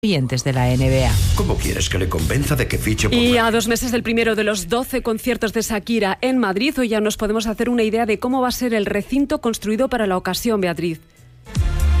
Oyentes de la NBA. ¿Cómo quieres que le convenza de que fiche por Y la... a 2 meses del primero de los 12 conciertos de Shakira en Madrid, hoy ya nos podemos hacer una idea de cómo va a ser el recinto construido para la ocasión, Beatriz.